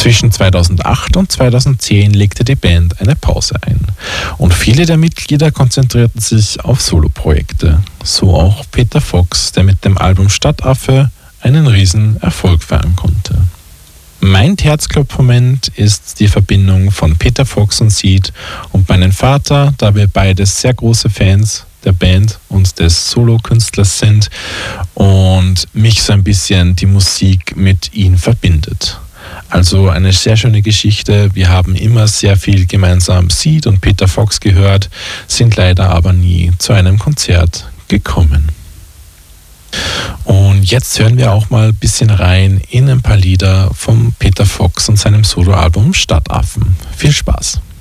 Zwischen 2008 und 2010 legte die Band eine Pause ein und viele der Mitglieder konzentrierten sich auf Soloprojekte. So auch Peter Fox, der mit dem Album Stadtaffe einen riesen Erfolg feiern konnte. Mein Herzklopfmoment ist die Verbindung von Peter Fox und Seeed und meinen Vater, da wir beide sehr große Fans der Band und des Solokünstlers sind und mich so ein bisschen die Musik mit ihm verbindet. Also eine sehr schöne Geschichte. Wir haben immer sehr viel gemeinsam Seeed und Peter Fox gehört, sind leider aber nie zu einem Konzert gekommen. Und jetzt hören wir auch mal ein bisschen rein in ein paar Lieder von Peter Fox und seinem Soloalbum Stadtaffen. Viel Spaß!